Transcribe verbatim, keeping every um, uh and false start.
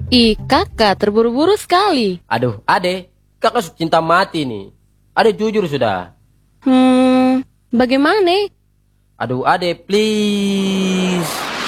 Ih, kakak terburu-buru sekali. Aduh, ade, kakak sudah cinta mati nih. Ade jujur sudah. Hmm, bagaimana? Aduh, ade, please.